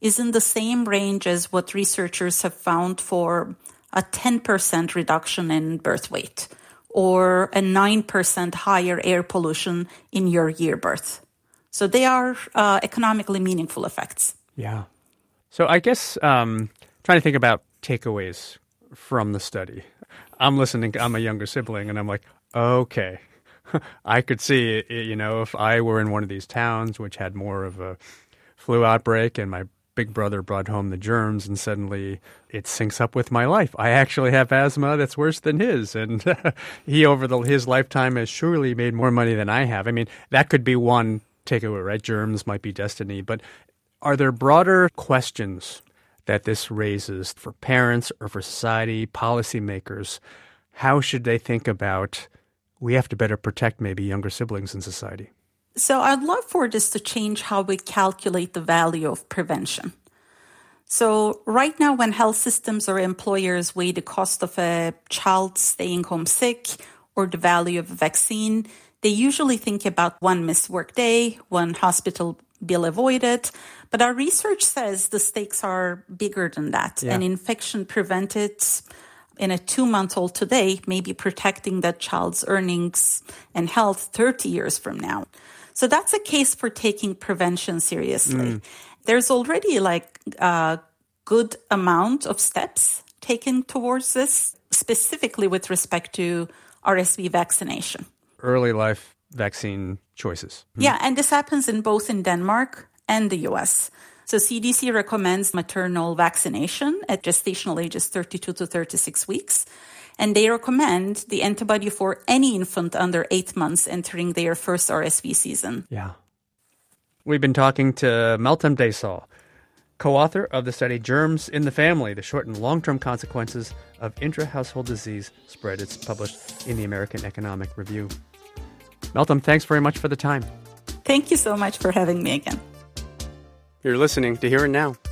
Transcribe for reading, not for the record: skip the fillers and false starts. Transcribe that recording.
is in the same range as what researchers have found for a 10% reduction in birth weight or a 9% higher air pollution in your year birth. So they are economically meaningful effects. Yeah. So I guess trying to think about takeaways from the study. I'm listening, I'm a younger sibling, and I'm like, okay, I could see, if I were in one of these towns which had more of a flu outbreak and my big brother brought home the germs and suddenly it syncs up with my life. I actually have asthma that's worse than his. And he, over his lifetime, has surely made more money than I have. I mean, that could be one takeaway, right? Germs might be destiny. But are there broader questions that this raises for parents or for society, policymakers? How should they think about, we have to better protect maybe younger siblings in society? So I'd love for this to change how we calculate the value of prevention. So right now, when health systems or employers weigh the cost of a child staying home sick or the value of a vaccine, they usually think about one missed work day, one hospital bill avoided. But our research says the stakes are bigger than that. Yeah. An infection prevented in a 2-month-old today may be protecting that child's earnings and health 30 years from now. So that's a case for taking prevention seriously. There's already a good amount of steps taken towards this, specifically with respect to RSV vaccination. Early life vaccine choices. Yeah, and this happens in Denmark and the US. So CDC recommends maternal vaccination at gestational ages 32 to 36 weeks. And they recommend the antibody for any infant under 8 months entering their first RSV season. Yeah. We've been talking to Meltem Deysal, co-author of the study Germs in the Family, the short and long-term consequences of intra-household disease spread. It's published in the American Economic Review. Meltem, thanks very much for the time. Thank you so much for having me again. You're listening to Here and Now.